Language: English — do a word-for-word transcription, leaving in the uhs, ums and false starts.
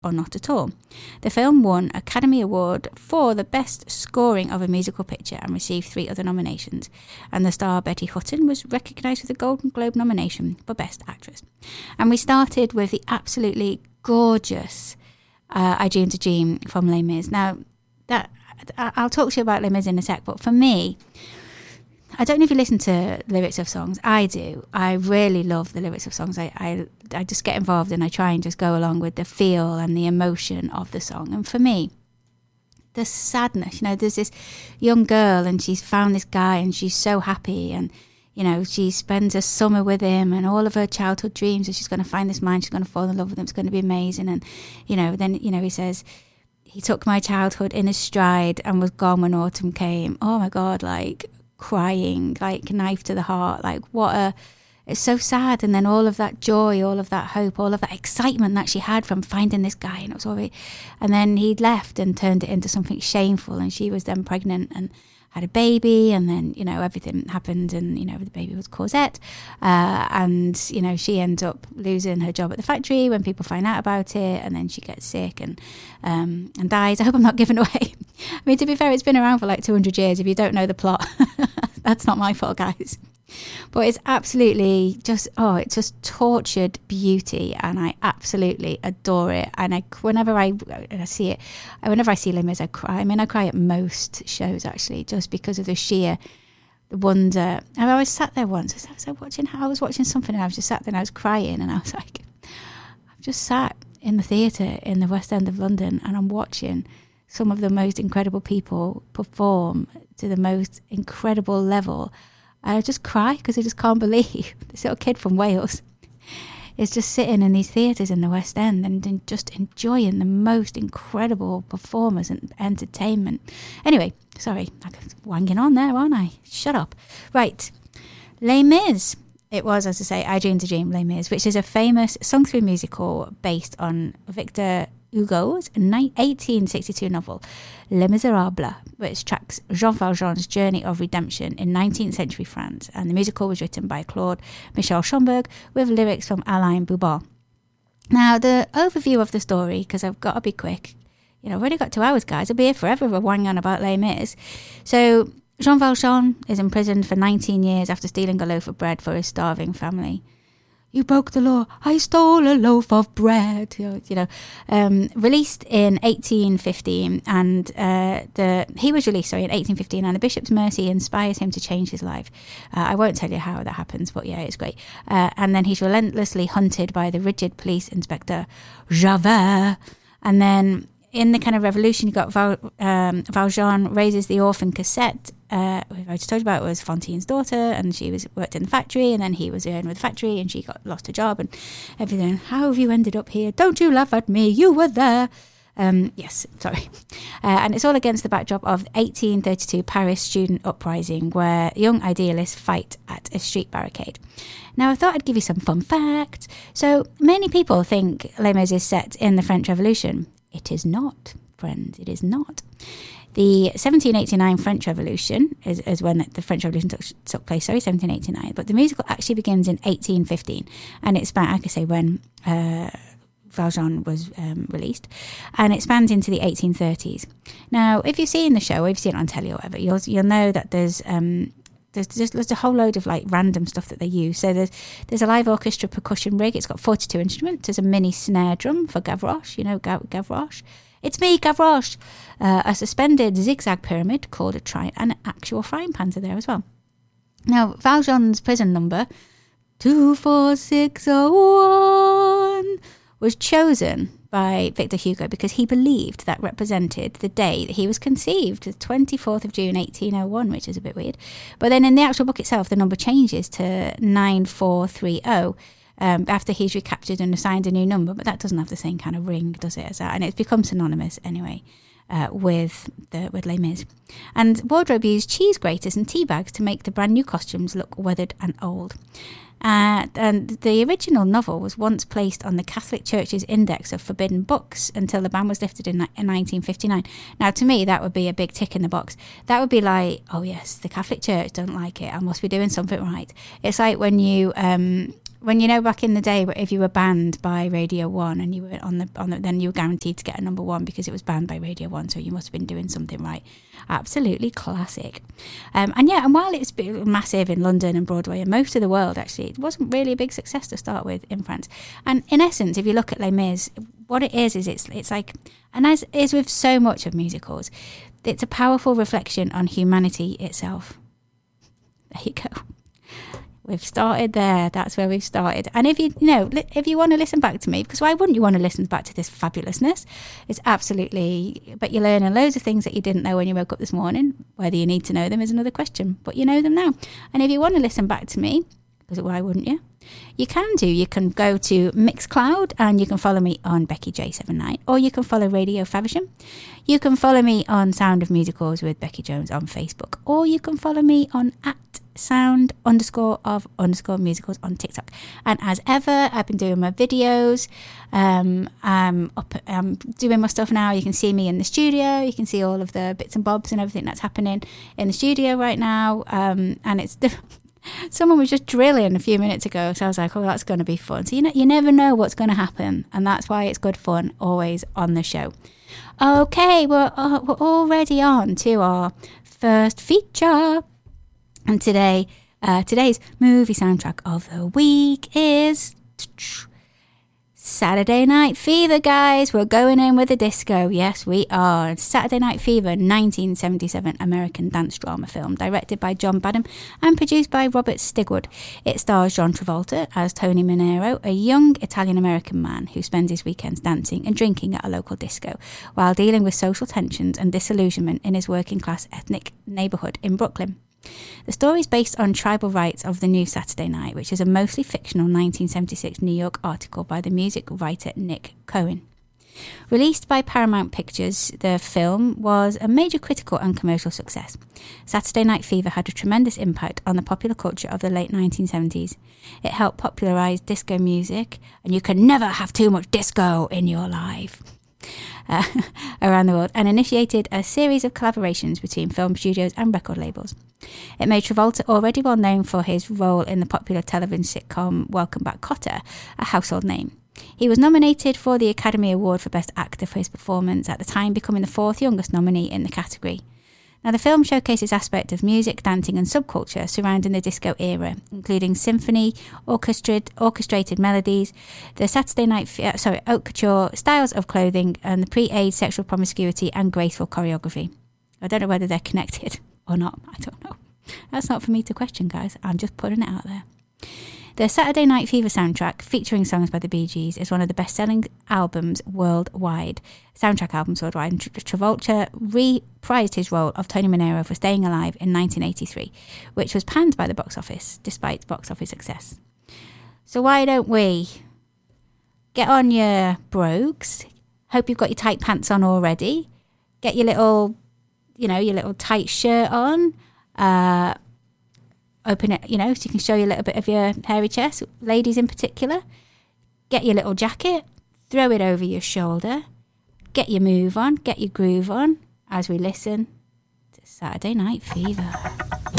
or not at all. The film won Academy Award for the best scoring of a musical picture and received three other nominations. And the star Betty Hutton was recognised with a Golden Globe nomination for Best Actress. And we started with the absolutely gorgeous uh, I Dreamed a Dream from Les Mis. Now, that I'll talk to you about Les Mis in a sec, but for me, I don't know if you listen to lyrics of songs. I do. I really love the lyrics of songs. I, I, I just get involved and I try and just go along with the feel and the emotion of the song. And for me, the sadness, you know, there's this young girl and she's found this guy and she's so happy and, you know, she spends a summer with him and all of her childhood dreams that she's going to find this man, she's going to fall in love with him, it's going to be amazing. And, you know, then, you know, he says, he took my childhood in his stride and was gone when autumn came. Oh my God, like... crying, like knife to the heart, like what a, it's so sad. And then all of that joy, all of that hope, all of that excitement that she had from finding this guy, and it was all really, and then he'd left and turned it into something shameful, and she was then pregnant and had a baby, and then, you know, everything happened, and, you know, the baby was Cosette, uh, and, you know, she ends up losing her job at the factory when people find out about it, and then she gets sick and um, and dies. I hope I'm not giving away. I mean, to be fair, it's been around for like two hundred years. If you don't know the plot, that's not my fault, guys. But it's absolutely just, oh, it's just tortured beauty, and I absolutely adore it. And I, whenever I, I see it, whenever I see Les Mis, I cry. I mean, I cry at most shows, actually, just because of the sheer wonder. I was sat there once, I was, I was watching, I was watching something, and I was just sat there and I was crying, and I was like, I've just sat in the theatre in the West End of London, and I'm watching some of the most incredible people perform to the most incredible level. And I just cry because I just can't believe this little kid from Wales is just sitting in these theatres in the West End and, and just enjoying the most incredible performers and entertainment. Anyway, sorry, I'm wanging on there, aren't I? Shut up. Right, Les Mis. It was, as I say, I Dreamed a Dream, Les Mis, which is a famous sung-through musical based on Victor Hugo's eighteen sixty-two novel Les Miserables, which tracks Jean Valjean's journey of redemption in nineteenth century France, and the musical was written by Claude Michel Schomburg with lyrics from Alain Bouban. Now, the overview of the story, because I've got to be quick, you know, I've already got two hours, guys, I'll be here forever if I wang on about Les Mis. So, Jean Valjean is imprisoned for nineteen years after stealing a loaf of bread for his starving family. You broke the law, I stole a loaf of bread, you know, um, released in eighteen fifteen, and uh, the he was released, sorry, in eighteen fifteen, and the Bishop's mercy inspires him to change his life. Uh, I won't tell you how that happens, but yeah, it's great. Uh, and then he's relentlessly hunted by the rigid police inspector, Javert, and then in the kind of revolution, you got Val, um, Valjean raises the orphan Cosette. Uh, I just told you about, it was Fantine's daughter, and she was worked in the factory, and then he was in with the factory, and she got lost her job and everything. How have you ended up here? Don't you laugh at me? You were there. Um, yes, sorry. Uh, and it's all against the backdrop of eighteen thirty-two Paris student uprising, where young idealists fight at a street barricade. Now, I thought I'd give you some fun facts. So many people think Les Mis is set in the French Revolution. It is not, friends, it is not. The seventeen eighty-nine French Revolution is, is when the French Revolution took, took place, sorry, seventeen eighty-nine. But the musical actually begins in eighteen fifteen. And it's, I could say, when uh, Valjean was um, released. And it spans into the eighteen thirties. Now, if you've seen the show, or if you've seen it on telly or whatever, you'll, you'll know that there's... Um, There's just there's a whole load of like random stuff that they use. So there's there's a live orchestra percussion rig. It's got forty-two instruments. There's a mini snare drum for Gavroche. You know Gav- Gavroche. It's me, Gavroche. Uh, a suspended zigzag pyramid called a triangle, and actual frying pans are there as well. Now Valjean's prison number two four six oh one was chosen by Victor Hugo because he believed that represented the day that he was conceived, the twenty-fourth of June eighteen oh one, which is a bit weird. But then in the actual book itself, the number changes to nine four three oh um, after he's recaptured and assigned a new number, but that doesn't have the same kind of ring, does it, as that? And it's become synonymous anyway uh, with the with Les Mis. And wardrobe used cheese graters and tea bags to make the brand new costumes look weathered and old. Uh, and the original novel was once placed on the Catholic Church's index of forbidden books until the ban was lifted in, in nineteen fifty-nine. Now, to me, that would be a big tick in the box. That would be like, oh yes, the Catholic Church don't like it. I must be doing something right. It's like when you um, when you know back in the day, if you were banned by Radio One and you were on the on the, then you were guaranteed to get a number one because it was banned by Radio One, so you must have been doing something right. Absolutely classic. Um, and yeah, and while it's been massive in London and Broadway and most of the world, actually, it wasn't really a big success to start with in France. And in essence, if you look at Les Mis, what it is is it's it's like, and as is with so much of musicals, it's a powerful reflection on humanity itself. There you go. We've started there. That's where we've started. And if you, you know, if you want to listen back to me, because why wouldn't you want to listen back to this fabulousness? It's absolutely, but you're learning loads of things that you didn't know when you woke up this morning. Whether you need to know them is another question, but you know them now. And if you want to listen back to me, because why wouldn't you? You can do. You can go to Mixcloud and you can follow me on Becky J seventy-nine, or you can follow Radio Faversham. You can follow me on Sound of Musicals with Becky Jones on Facebook, or you can follow me on at sound underscore of underscore musicals on TikTok. And as ever, I've been doing my videos. Um, I'm up, I'm doing my stuff now. You can see me in the studio. You can see all of the bits and bobs and everything that's happening in the studio right now. Um, and it's someone was just drilling a few minutes ago, so I was like, oh, that's going to be fun. So you know, you never know what's going to happen, and that's why it's good fun always on the show. Okay, we're uh, we're already on to our first feature. And today, uh, today's movie soundtrack of the week is Saturday Night Fever, guys. We're going in with a disco. Yes, we are. Saturday Night Fever, nineteen seventy-seven American dance drama film, directed by John Badham and produced by Robert Stigwood. It stars John Travolta as Tony Manero, a young Italian-American man who spends his weekends dancing and drinking at a local disco while dealing with social tensions and disillusionment in his working-class ethnic neighborhood in Brooklyn. The story is based on Tribal Rights of the New Saturday Night, which is a mostly fictional nineteen seventy-six New York article by the music writer Nick Cohen. Released by Paramount Pictures, the film was a major critical and commercial success. Saturday Night Fever had a tremendous impact on the popular culture of the late nineteen seventies. It helped popularize disco music, and you can never have too much disco in your life. Uh, around the world, and initiated a series of collaborations between film studios and record labels. It made Travolta, already well known for his role in the popular television sitcom Welcome Back, Kotter, a household name. He was nominated for the Academy Award for Best Actor for his performance, at the time becoming the fourth youngest nominee in the category. Now, the film showcases aspects of music, dancing and subculture surrounding the disco era, including symphony, orchestrated, orchestrated melodies, the Saturday night, uh, sorry, haute couture styles of clothing, and the pre-AIDS sexual promiscuity and graceful choreography. I don't know whether they're connected or not. I don't know. That's not for me to question, guys. I'm just putting it out there. The Saturday Night Fever soundtrack, featuring songs by the Bee Gees, is one of the best-selling albums worldwide, soundtrack albums worldwide, and Travolta reprised his role of Tony Manero for Staying Alive in nineteen eighty-three, which was panned by the box office, despite box office success. So why don't we get on your brogues? Hope you've got your tight pants on already. Get your little, you know, your little tight shirt on. Uh... Open it, you know, so you can show you a little bit of your hairy chest, ladies in particular. Get your little jacket, throw it over your shoulder, get your move on, get your groove on as we listen to Saturday Night Fever.